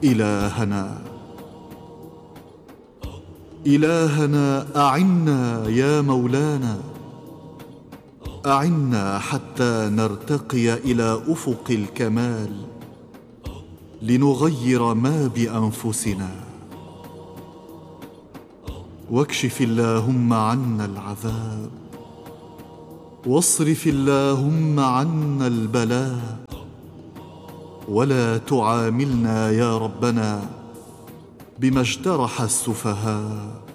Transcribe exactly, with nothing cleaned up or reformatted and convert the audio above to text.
إلهنا إلهنا أعنا يا مولانا، أعنا حتى نرتقي إلى أفق الكمال لنغير ما بأنفسنا. واكشف اللهم عنا العذاب، واصرف اللهم عنا البلاء، ولا تعاملنا يا ربنا بما اجترح السفهاء.